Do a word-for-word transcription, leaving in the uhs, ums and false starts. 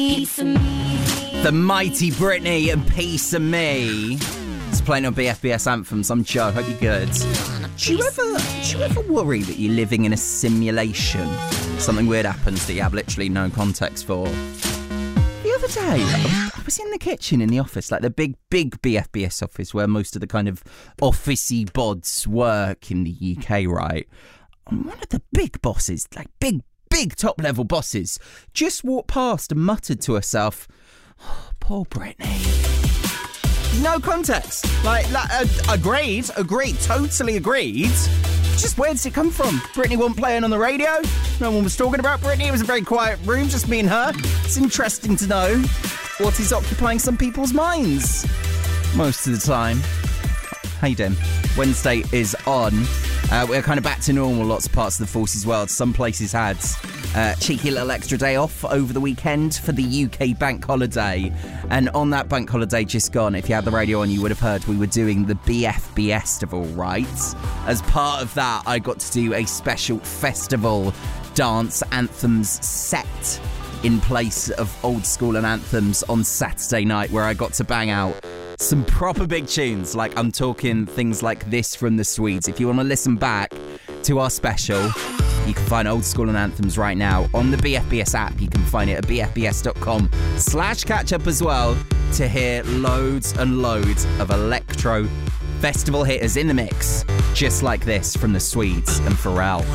Piece of me. The mighty Britney and Piece of Me. It's playing on B F B S Anthems. I'm Joe. Hope you're good. Do you ever, do you ever worry that you're living in a simulation? Something weird happens that you have literally no context for. The other day, I was in the kitchen in the office, like the big, big B F B S office where most of the kind of officey bods work in the U K, right? And one of the big bosses, like big, big top-level bosses, just walked past and muttered to herself, oh, poor Britney. No context. Like, like uh, agreed, agreed, totally agreed. Just where did it come from? Britney wasn't playing on the radio. No one was talking about Britney. It was a very quiet room, just me and her. It's interesting to know what is occupying some people's minds most of the time. How you doing? Wednesday is on. Uh, we're kind of back to normal, lots of parts of the Forces world. Some places had a cheeky little extra day off over the weekend for the U K bank holiday. And on that bank holiday just gone, if you had the radio on, you would have heard we were doing the B F B Festival, right? As part of that, I got to do a special festival dance anthems set in place of old school and anthems on Saturday night, where I got to bang out some proper big tunes. Like, I'm talking things like this from the Swedes. If you want to listen back to our special, you can find old school and anthems right now on the B F B S app. You can find it at b f b s dot com slash catch up as well to hear loads and loads of electro festival hitters in the mix, just like this from the Swedes and Pharrell.